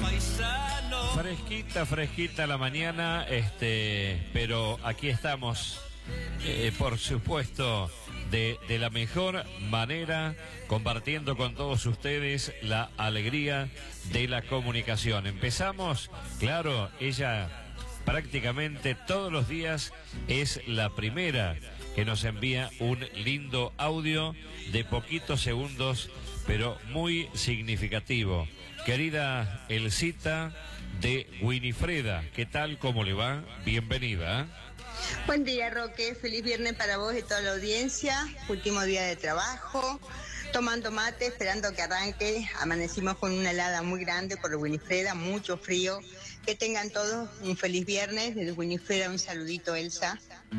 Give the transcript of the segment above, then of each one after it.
Fresquita, fresquita la mañana, pero aquí estamos, por supuesto, de la mejor manera, compartiendo con todos ustedes la alegría de la comunicación. Empezamos, claro, ella prácticamente todos los días es la primera que nos envía un lindo audio de poquitos segundos, pero muy significativo. Querida Elsita de Winifreda, ¿qué tal? ¿Cómo le va? Bienvenida. Buen día, Roque. Feliz viernes para vos y toda la audiencia. Último día de trabajo. Tomando mate, esperando que arranque. Amanecimos con una helada muy grande por Winifreda, mucho frío. Que tengan todos un feliz viernes. Desde Winifreda un saludito, Elsa.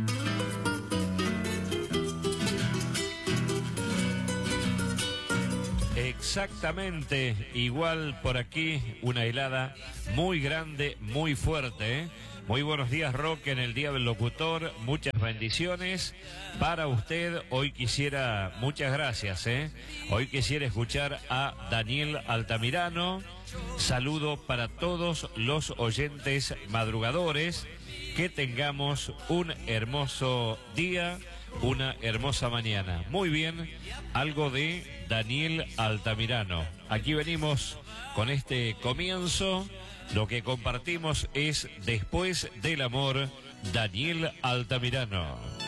Exactamente, igual por aquí, una helada muy grande, muy fuerte, ¿eh? Muy buenos días, Roque, en el Día del Locutor, muchas bendiciones para usted. Hoy quisiera, muchas gracias, hoy quisiera escuchar a Daniel Altamirano. Saludo para todos los oyentes madrugadores, que tengamos un hermoso día, una hermosa mañana. Muy bien, algo de Daniel Altamirano. Aquí venimos con este comienzo. Lo que compartimos es Después del Amor, Daniel Altamirano.